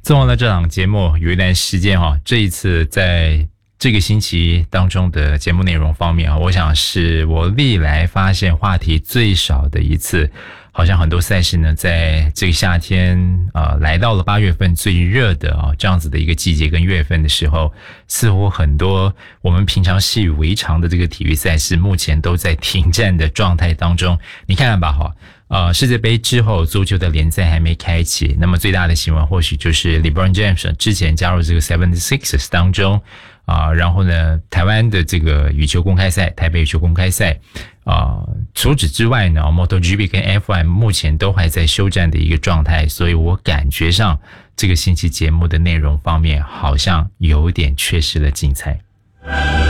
做完了这档节目有一段时间这一次在这个星期当中的节目内容方面我想是我历来发现话题最少的一次。好像很多赛事呢，在这个夏天来到了8月份最热的这样子的一个季节跟月份的时候，似乎很多我们平常习以为常的这个体育赛事，目前都在停战的状态当中。你看看吧世界杯之后足球的联赛还没开启，那么最大的新闻或许就是 LeBron James 之前加入这个 76ers 当中然后呢，台湾的这个羽球公开赛，台北羽球公开赛除此之外呢 MotoGP 跟 F1 目前都还在休战的一个状态，所以我感觉上这个星期节目的内容方面好像有点缺失了精彩。